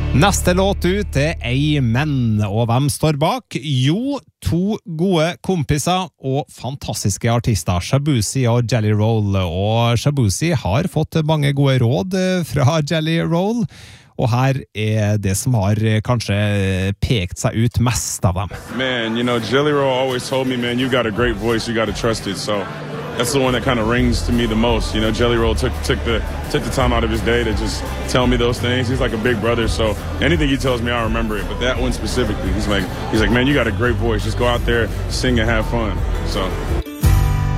Neste låt ut Amen, og hvem står bak? Jo, to gode kompiser og fantastiske artister, Shaboozey og Jelly Roll, og Shaboozey har fått mange gode råd fra Jelly Roll, og her det som har kanskje pekt seg ut mest av dem. Man, you know, Jelly Roll always told me, man, you got a great voice, you got to trust it, so that's the one that kind of rings to me the most. You know, Jelly Roll took the time out of his day to just tell me those things. He's like a big brother, so anything he tells me, I remember it. But that one specifically, he's like, man, you got a great voice. Just go out there, sing and have fun. So.